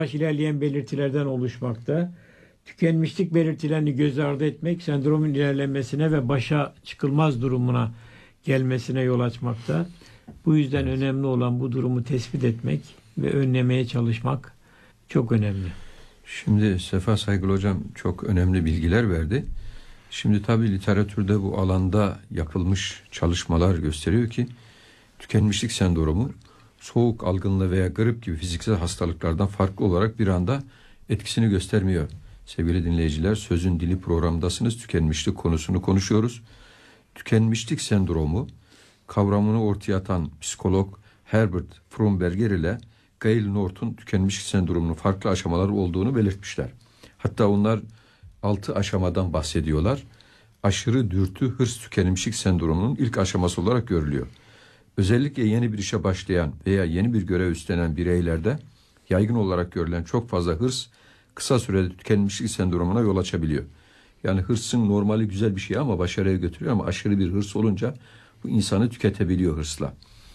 ilerleyen belirtilerden oluşmakta. Tükenmişlik belirtilerini göz ardı etmek sendromun ilerlemesine ve başa çıkılmaz durumuna gelmesine yol açmakta. Bu yüzden önemli olan bu durumu tespit etmek ve önlemeye çalışmak çok önemli. Şimdi Sefa Saygılı Hocam çok önemli bilgiler verdi. Şimdi tabii literatürde bu alanda yapılmış çalışmalar gösteriyor ki tükenmişlik sendromu soğuk algınlığı veya grip gibi fiziksel hastalıklardan farklı olarak bir anda etkisini göstermiyor. Sevgili dinleyiciler, Sözün Dili programındasınız. Tükenmişlik konusunu konuşuyoruz. Tükenmişlik sendromu kavramını ortaya atan psikolog Herbert Fromberger ile Gail Norton tükenmişlik sendromunun farklı aşamaları olduğunu belirtmişler. Hatta onlar 6 aşamadan bahsediyorlar. Aşırı dürtü hırs tükenmişlik sendromunun ilk aşaması olarak görülüyor. Özellikle yeni bir işe başlayan veya yeni bir görev üstlenen bireylerde yaygın olarak görülen çok fazla hırs kısa sürede tükenmişlik sendromuna yol açabiliyor. Yani hırsın normali güzel bir şey ama başarıya götürüyor ama aşırı bir hırs olunca bu insanı tüketebiliyor hırsla.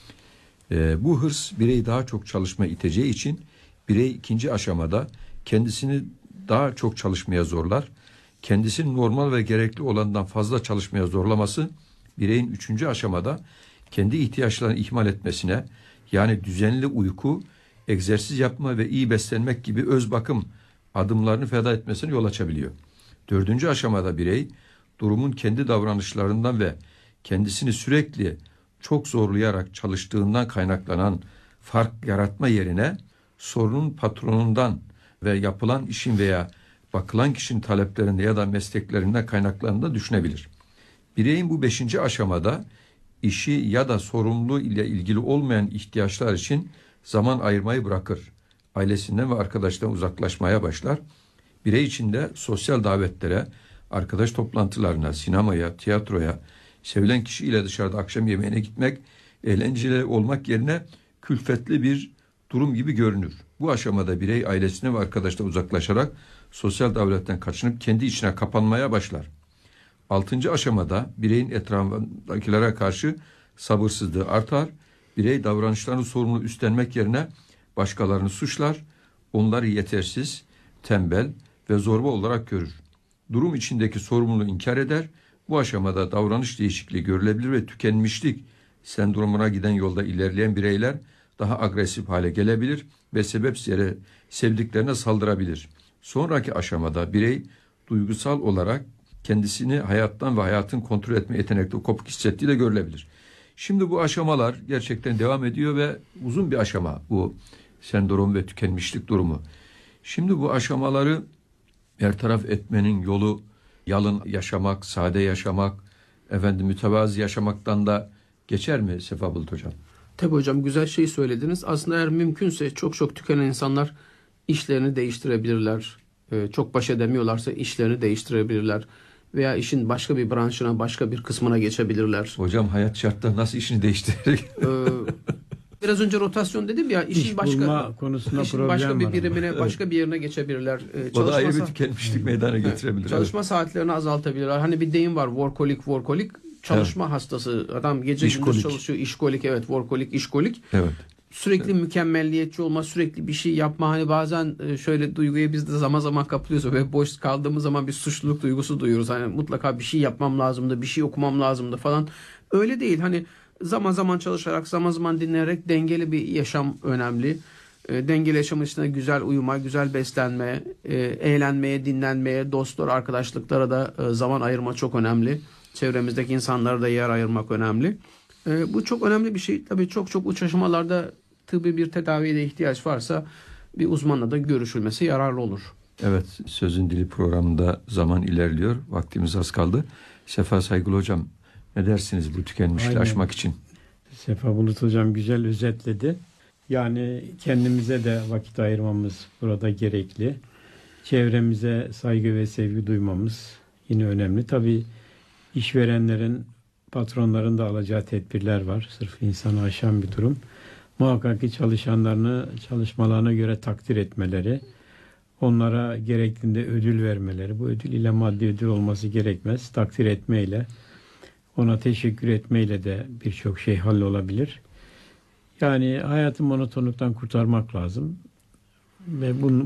Bu hırs bireyi daha çok çalışmaya iteceği için birey ikinci aşamada kendisini daha çok çalışmaya zorlar. Kendisini normal ve gerekli olandan fazla çalışmaya zorlaması bireyin üçüncü aşamada kendi ihtiyaçlarını ihmal etmesine, yani düzenli uyku, egzersiz yapma ve iyi beslenmek gibi öz bakım adımlarını feda etmesine yol açabiliyor. Dördüncü aşamada birey durumun kendi davranışlarından ve kendisini sürekli çok zorlayarak çalıştığından kaynaklanan fark yaratma yerine sorunun patronundan ve yapılan işin veya bakılan kişinin taleplerinde ya da mesleklerinden kaynaklandığını düşünebilir. Bireyin bu 5. aşamada işi ya da sorumluluğu ile ilgili olmayan ihtiyaçlar için zaman ayırmayı bırakır. Ailesinden ve arkadaşlarından uzaklaşmaya başlar. Birey içinde sosyal davetlere, arkadaş toplantılarına, sinemaya, tiyatroya, sevilen kişiyle dışarıda akşam yemeğine gitmek, eğlenceli olmak yerine külfetli bir durum gibi görünür. Bu aşamada birey ailesine ve arkadaşlarına uzaklaşarak sosyal davetten kaçınıp kendi içine kapanmaya başlar. 6. aşamada bireyin etrafındakilere karşı sabırsızlığı artar. Birey davranışlarını sorumlu üstlenmek yerine başkalarını suçlar, onları yetersiz, tembel ve zorba olarak görür. Durum içindeki sorumluluğu inkar eder. Bu aşamada davranış değişikliği görülebilir ve tükenmişlik sendromuna giden yolda ilerleyen bireyler daha agresif hale gelebilir ve sebepsiz yere sevdiklerine saldırabilir. Sonraki aşamada birey duygusal olarak kendisini hayattan ve hayatın kontrol etme yetenekli kopuk hissettiği de görülebilir. Şimdi bu aşamalar gerçekten devam ediyor ve uzun bir aşama bu sendrom ve tükenmişlik durumu. Şimdi bu aşamaları bertaraf etmenin yolu yalın yaşamak, sade yaşamak, mütevazi yaşamaktan da geçer mi Sefa Bulut Hocam? Tabii hocam, güzel şey söylediniz. Aslında eğer mümkünse çok tükenen insanlar işlerini değiştirebilirler. Çok baş edemiyorlarsa işlerini değiştirebilirler. Veya işin başka bir branşına, başka bir kısmına geçebilirler. Hocam hayat şartları nasıl işini değiştirecek? Biraz önce rotasyon dedim ya, işin başka bir birimine, evet, başka bir yerine geçebilirler. O da ayrı bir tükenmişlik meydana getirebilir. Çalışma saatlerini azaltabilirler. Hani bir deyim var, workaholic. Çalışma hastası. Adam gece gündüz çalışıyor. İşkolik, evet, workaholic, işkolik. Evet. Sürekli mükemmelliyetçi olma, sürekli bir şey yapma. Hani bazen şöyle duyguya biz de zaman zaman kapılıyoruz ve boş kaldığımız zaman bir suçluluk duygusu duyuyoruz. Hani mutlaka bir şey yapmam lazımdı, bir şey okumam lazımdı falan. Öyle değil. Hani zaman zaman çalışarak, zaman zaman dinleyerek dengeli bir yaşam önemli. Dengeli yaşam içinde güzel uyuma, güzel beslenme, eğlenmeye, dinlenmeye, dostlar, arkadaşlıklara da zaman ayırma çok önemli. Çevremizdeki insanlara da yer ayırmak önemli. Bu çok önemli bir şey. Tabii çok uç aşamalarda tıbbi bir tedaviye de ihtiyaç varsa bir uzmanla da görüşülmesi yararlı olur. Evet, Sözün Dili programında zaman ilerliyor. Vaktimiz az kaldı. Sefa Saygılı Hocam, ne dersiniz bu tükenmişliği aşmak için? Sefa Bulut Hocam güzel özetledi. Yani kendimize de vakit ayırmamız burada gerekli. Çevremize saygı ve sevgi duymamız yine önemli. Tabii işverenlerin, patronların da alacağı tedbirler var. Sırf insanı aşan bir durum. Muhakkak ki çalışanlarını çalışmalarına göre takdir etmeleri, onlara gerektiğinde ödül vermeleri, bu ödül ile maddi ödül olması gerekmez. Takdir etmeyle, ona teşekkür etmeyle de birçok şey hallolabilir. Yani hayatı monotonluktan kurtarmak lazım. ve